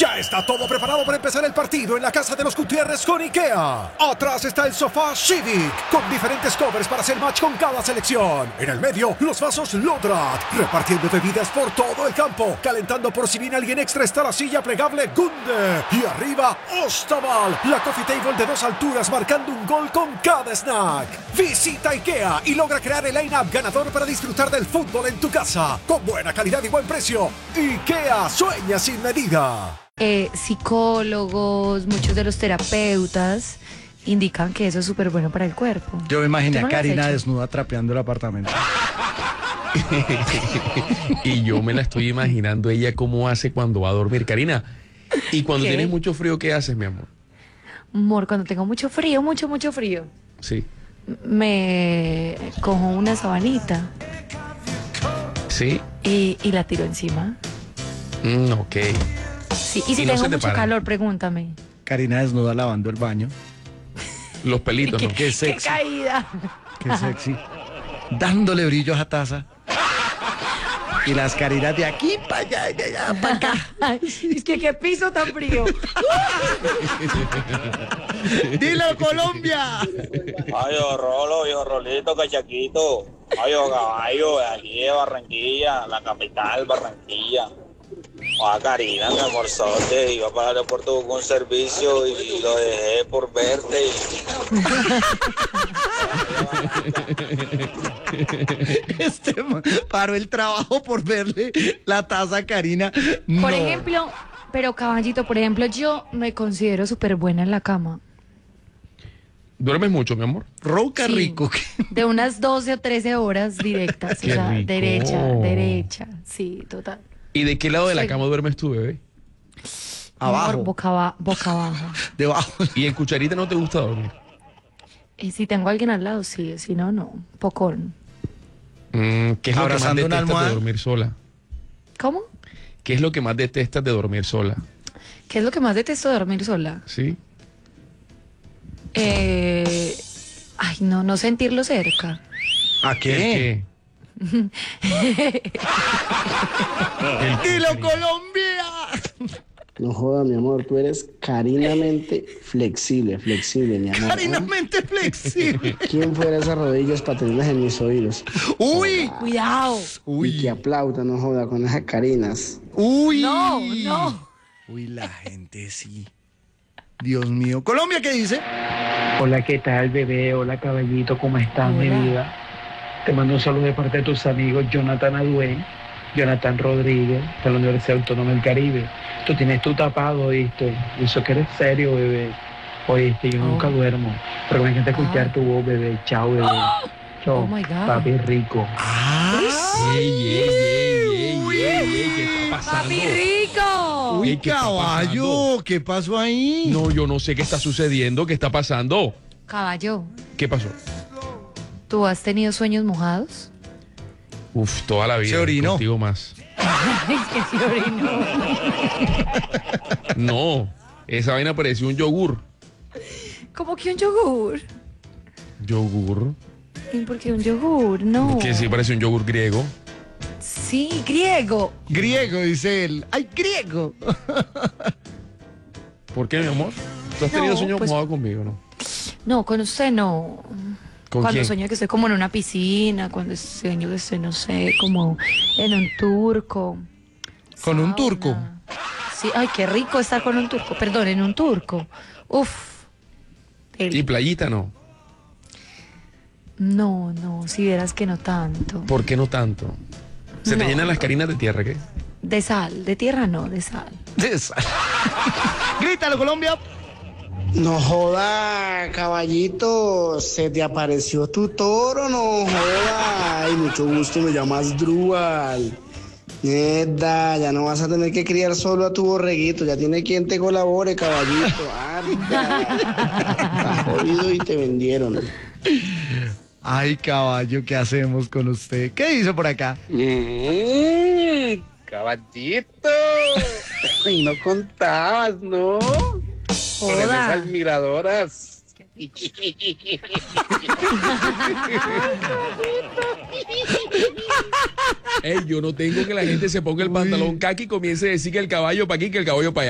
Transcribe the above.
Ya está todo preparado para empezar el partido en la casa de los Gutiérrez con IKEA. Atrás está el sofá Civic, con diferentes covers para hacer match con cada selección. En el medio, los vasos Lodrat, repartiendo bebidas por todo el campo. Calentando por si viene alguien extra está la silla plegable Gunde. Y arriba, Ostaval, la coffee table de 2 alturas marcando un gol con cada snack. Visita IKEA y logra crear el line-up ganador para disfrutar del fútbol en tu casa. Con buena calidad y buen precio. IKEA, sueña sin medida. Psicólogos, muchos de los terapeutas indican que eso es súper bueno para el cuerpo. Yo me imaginé ¿Tú a no lo has Karina hecho? desnuda trapeando el apartamento. Y yo me la estoy imaginando ella cómo hace cuando va a dormir. Karina, y cuando ¿Qué? tienes mucho frío, ¿qué haces, mi amor? Amor, cuando tengo mucho frío, mucho frío, Sí. me cojo una sabanita ¿Sí? y la tiro encima. Ok. Sí, y si Y no tengo se te mucho para. calor, pregúntame. Karina desnuda lavando el baño. Los pelitos, ¿no? Qué ¡Qué sexy, caída! qué sexy. Dándole brillo a esa taza. Y las Karinas de aquí para allá, de allá para acá. Es que qué piso tan frío. ¡Dilo, Colombia! Ay, yo Rolo, yo Rolito, cachaquito. Ay, yo caballo, de aquí de Barranquilla, la capital, Barranquilla. Ah, Karina, mi amorzote, iba para el aeropuerto con un servicio y lo dejé por verte. Paró el trabajo por verle la taza a Karina. No. Por ejemplo, pero caballito, por ejemplo, yo me considero súper buena en la cama. ¿Duermes mucho, mi amor? Ronca Sí, rico. de unas 12 o 13 horas directas. O Qué sea, rico. derecha. Sí, total. ¿Y de qué lado de la Sí. cama duermes tú, bebé? Abajo. Amor, boca abajo. Debajo. ¿Y en cucharita no te gusta dormir? Y si tengo a alguien al lado, sí. Si no, no. Pocón. ¿Qué es lo que más Abrazando una detestas almohada. de dormir sola? ¿Cómo? ¿Qué es lo que más detestas de dormir sola? ¿Qué es lo que más detesto de dormir sola? ¿Sí? Ay, no sentirlo cerca. ¿A ¿El qué? qué? ¡Dilo, Colombia! No joda, mi amor, tú eres carinamente flexible, mi amor. Carinamente flexible. ¿Quién fuera esas rodillas para tenerlas en mis oídos? ¡Uy! Cuidado. Y que aplauda, no joda, con esas carinas. ¡Uy! No. Uy, la gente sí. Dios mío. ¿Colombia qué dice? Hola, ¿qué tal, bebé? Hola, caballito, ¿cómo estás, mi Hola. vida? Te mando un saludo de parte de tus amigos Jonathan Aduen, Jonathan Rodríguez, de la Universidad Autónoma del Caribe. Tú tienes tu tapado, ¿oíste? Y eso que eres serio, bebé. Oíste, yo nunca duermo, pero me encanta escuchar tu voz, bebé. Chao, bebé. Chao, Oh, my God. papi rico. ¡Ey! ¿Qué está pasando? ¡Papi rico! ¡Uy, Ey, ¿qué está caballo! pasando? ¿Qué pasó ahí? No, yo no sé qué está sucediendo, qué está pasando. Caballo, ¿Qué pasó? ¿tú has tenido sueños mojados? Uf, toda la vida. Se orinó. Contigo más. Es que se orinó. No, esa vaina parecía un yogur. ¿Cómo que un yogur? ¿Yogur? ¿Y por qué un yogur? No. Que sí parece un yogur griego. Sí, griego. Griego, dice él. ¡Ay, griego! ¿Por qué, mi amor? ¿Tú has tenido No, sueños pues- mojados conmigo, no? No, con usted no. ¿Con Cuando quién? sueño que estoy como en una piscina, cuando sueño que estoy, no sé, como en un turco. ¿Con un turco? Sauna. Sí, ay, qué rico estar con un turco. Perdón, en un turco. Uf. ¿Y playita no? No, si vieras que no tanto. ¿Por qué no tanto? ¿Se te No. llenan las carinas de tierra, qué? De sal, de tierra no, de sal. ¡Grítalo, Colombia! No joda, caballito, se te apareció tu toro, no joda. Ay, mucho gusto, me llamas Drúbal. Neta, ya no vas a tener que criar solo a tu borreguito, ya tiene quien te colabore, caballito. Arda. Estás jodido y te vendieron. Ay, caballo, ¿qué hacemos con usted? ¿Qué hizo por acá? Caballito. Y no contabas, ¿no? Con esas Joda. admiradoras. Ey, yo no tengo que la gente se ponga el pantalón caqui y comience a decir que el caballo para aquí, que el caballo para allá.